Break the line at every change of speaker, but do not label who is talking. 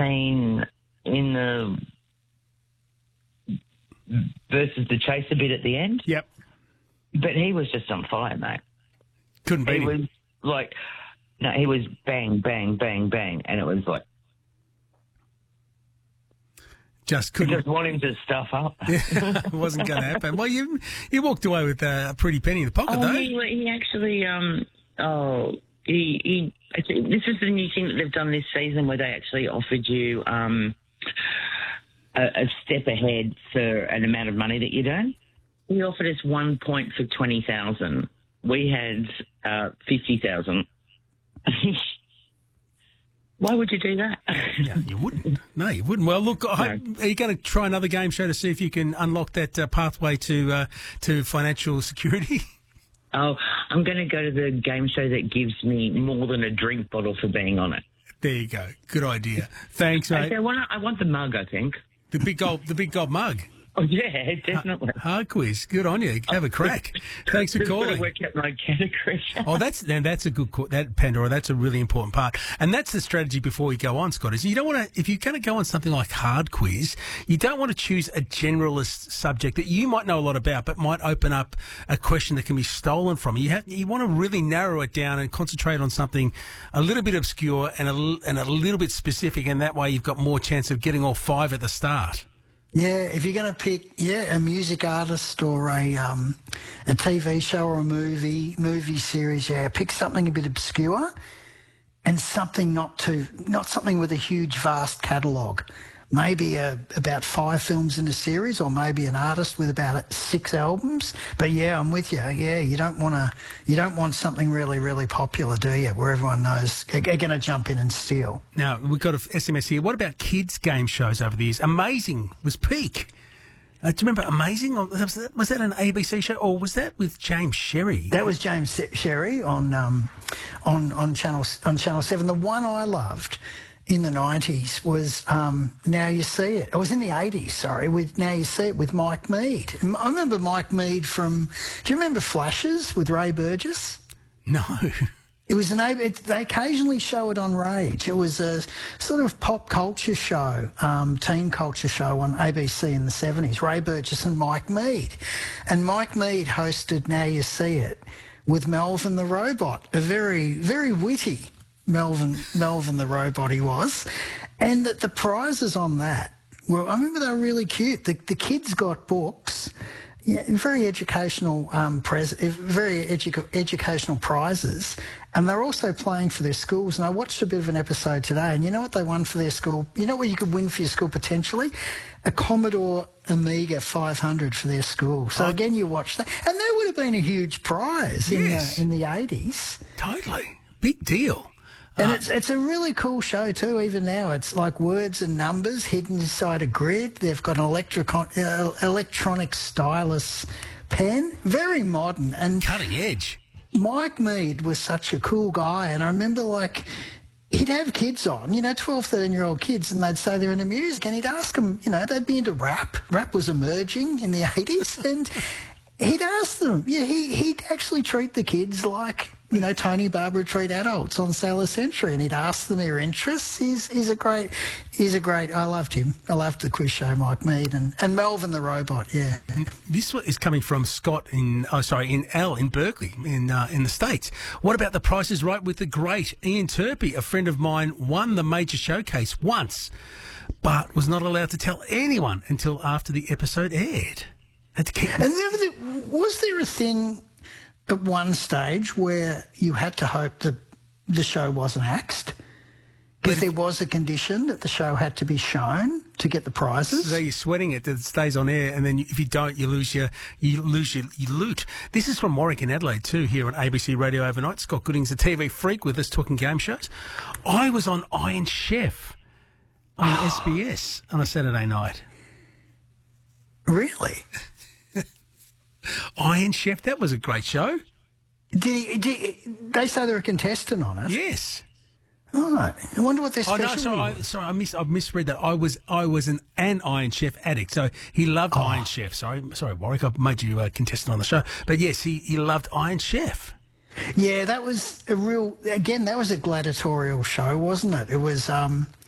scene in the versus the Chaser bit at the end.
Yep.
But he was just on fire, mate.
Couldn't beat
He
him.
was like, no, he was bang, bang, bang, bang, and it was like,
Just
I
couldn't.
just want him to stuff up.
It wasn't going to happen. Well, you walked away with a pretty penny in the pocket, though.
He actually, this is the new thing that they've done this season where they actually offered you a step ahead for an amount of money that you don't. He offered us 1 point for 20,000. We had 50,000. Why would you do that?
Yeah, you wouldn't. No, you wouldn't. Well, look, are you going to try another game show to see if you can unlock that pathway to financial security?
Oh, I'm going to go to the game show that gives me more than a drink bottle for being on it.
There you go. Good idea. Thanks, mate.
Okay, I want the mug, I think.
The big gold mug.
Oh, yeah, definitely.
Hard quiz. Good on you. Have a crack. Thanks for
Just
calling.
got to work out my category.
Oh, that's a good that Pandora. That's a really important part, and that's the strategy before we go on, Scott. Is you don't want to, if you're going to go on something like hard quiz, you don't want to choose a generalist subject that you might know a lot about, but might open up a question that can be stolen from you. You want to really narrow it down and concentrate on something a little bit obscure and a little bit specific, and that way you've got more chance of getting all five at the start.
Yeah, if you're going to pick, a music artist or a TV show or a movie series, pick something a bit obscure and something not something with a huge, vast catalogue. Maybe about 5 films in a series, or maybe an artist with about 6 albums. But yeah, I'm with you. Yeah, you don't want something really, really popular, do you? Where everyone knows they're going to jump in and steal.
Now we've got an SMS here. What about kids' game shows over the years? Amazing was peak. Do you remember Amazing? Was that an ABC show, or was that with James Sherry?
That was James Sherry on Channel 7. The one I loved in the 90s was Now You See It. It was in the 80s, sorry, with Now You See It with Mike Mead. I remember Mike Mead from... Do you remember Flashes with Ray Burgess?
No.
It was they occasionally show it on Rage. It was a sort of pop culture show, teen culture show on ABC in the 70s, Ray Burgess and Mike Mead. And Mike Mead hosted Now You See It with Melvin the Robot, a very, very witty Melvin the Robot he was. And the prizes on that were, I remember they were really cute. The kids got books, very educational educational prizes, and they're also playing for their schools. And I watched a bit of an episode today, and you know what they won for their school? You know what you could win for your school potentially? A Commodore Amiga 500 for their school. So again, you watch that, and that would have been a huge prize in the 80s.
Totally. Big deal.
And it's a really cool show too, even now. It's like words and numbers hidden inside a grid. They've got an electronic stylus pen, very modern. And
cutting edge.
Mike Mead was such a cool guy. And I remember, he'd have kids on, 12, 13-year-old kids, and they'd say they're into music. And he'd ask them, they'd be into rap. Rap was emerging in the 80s. And he'd ask them, he'd actually treat the kids like... Tony Barber treat adults on Sailor Century, and he'd ask them their interests. He's a great. I loved him. I loved the quiz show, Mike Mead, and Melvin the Robot. Yeah.
This is coming from Scott in Berkeley in the States. What about The Price is Right with the great Ian Turpie? A friend of mine won the major showcase once, but was not allowed to tell anyone until after the episode aired.
And was there a thing at one stage where you had to hope that the show wasn't axed? Because there was a condition that the show had to be shown to get the prizes.
So you're sweating it that it stays on air, and then if you don't, you lose your loot. This is from Warwick in Adelaide too, here on ABC Radio Overnight. Scott Gooding's a TV freak with us talking game shows. I was on Iron Chef on SBS on a Saturday night.
Really?
Iron Chef, that was a great show.
Did they say they're a contestant on it?
Yes.
Oh, I wonder what their special
was. I misread that. I was an Iron Chef addict, so he loved Iron Chef. Sorry, Warwick, I made you a contestant on the show. But yes, he loved Iron Chef.
Yeah, that was that was a gladiatorial show, wasn't it? It was